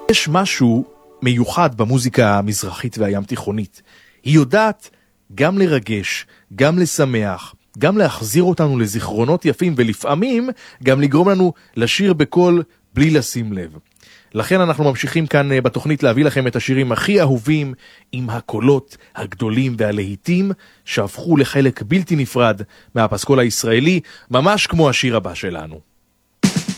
יש משהו מיוחד במוזיקה המזרחית והים תיכונית. היא יודעת גם לרגש, גם לשמח, גם להחזיר אותנו לזיכרונות יפים, ולפעמים גם לגרום לנו לשיר בקול בלי לשים לב. לכן אנחנו ממשיכים כאן בתוכנית להביא לכם את השירים הכי אהובים, עם הקולות הגדולים והלהיטים שהפכו לחלק בלתי נפרד מהפסקול הישראלי, ממש כמו השיר הבא שלנו.